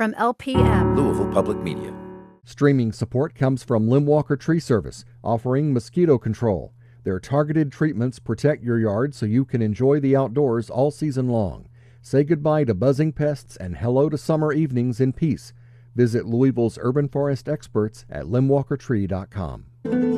from LPM. Louisville Public Media. Streaming support comes from Limwalker Tree Service, offering mosquito control. Their targeted treatments protect your yard so you can enjoy the outdoors all season long. Say goodbye to buzzing pests and hello to summer evenings in peace. Visit Louisville's urban forest experts at limwalkertree.com.